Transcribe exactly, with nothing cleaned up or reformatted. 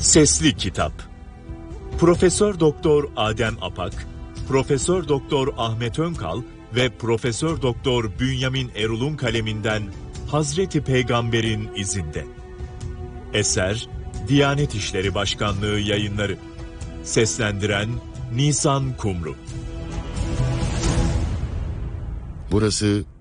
Sesli Kitap. Profesör Doktor Adem Apak, Profesör Doktor Ahmet Önkal ve Profesör Doktor Bünyamin Erul'un kaleminden Hazreti Peygamber'in izinde. Eser Diyanet İşleri Başkanlığı Yayınları. Seslendiren Nisan Kumru. Burası